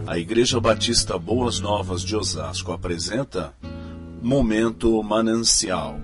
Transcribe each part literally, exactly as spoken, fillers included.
A Igreja Batista Boas Novas de Osasco apresenta Momento Manancial.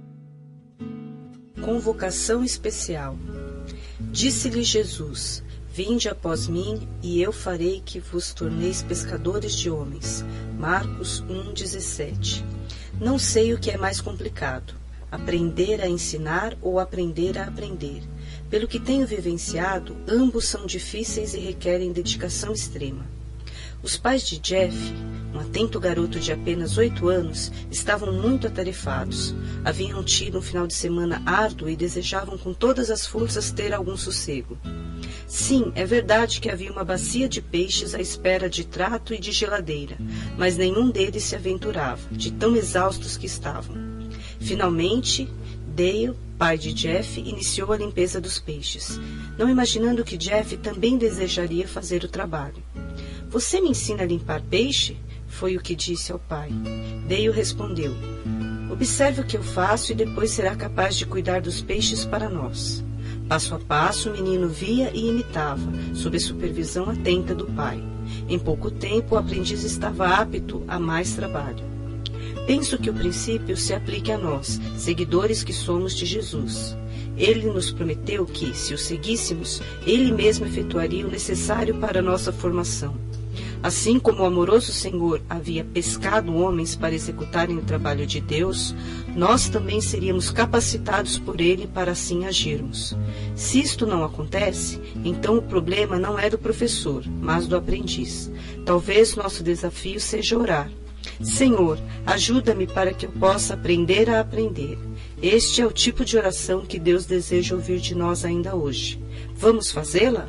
Convocação especial. Disse-lhe Jesus: Vinde após mim, e eu farei que vos torneis pescadores de homens. Marcos um, dezessete. Não sei o que é mais complicado, aprender a ensinar ou aprender a aprender. Pelo que tenho vivenciado, ambos são difíceis e requerem dedicação extrema. Os pais de Jeff, um atento garoto de apenas oito anos, estavam muito atarefados. Haviam tido um final de semana árduo e desejavam com todas as forças ter algum sossego. Sim, é verdade que havia uma bacia de peixes à espera de trato e de geladeira, mas nenhum deles se aventurava, de tão exaustos que estavam. Finalmente, Dale, pai de Jeff, iniciou a limpeza dos peixes, não imaginando que Jeff também desejaria fazer o trabalho. Você me ensina a limpar peixe? Foi o que disse ao pai. Dale respondeu: Observe o que eu faço e depois será capaz de cuidar dos peixes para nós. Passo a passo, o menino via e imitava, sob a supervisão atenta do pai. Em pouco tempo, o aprendiz estava apto a mais trabalho. Penso que o princípio se aplique a nós, seguidores que somos de Jesus. Ele nos prometeu que, se o seguíssemos, ele mesmo efetuaria o necessário para a nossa formação. Assim como o amoroso Senhor havia pescado homens para executarem o trabalho de Deus, nós também seríamos capacitados por Ele para assim agirmos. Se isto não acontece, então o problema não é do professor, mas do aprendiz. Talvez nosso desafio seja orar. Senhor, ajuda-me para que eu possa aprender a aprender. Este é o tipo de oração que Deus deseja ouvir de nós ainda hoje. Vamos fazê-la?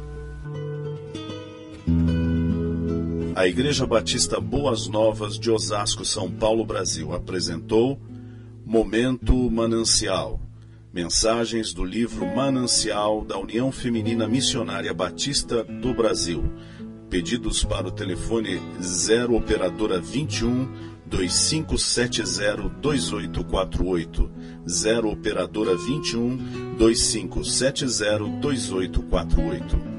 A Igreja Batista Boas Novas de Osasco, São Paulo, Brasil, apresentou Momento Manancial. Mensagens do livro Manancial da União Feminina Missionária Batista do Brasil. Pedidos para o telefone zero operadora vinte e um, dois cinco sete zero, dois oito quatro oito. zero operadora vinte e um, dois cinco sete zero, dois oito quatro oito.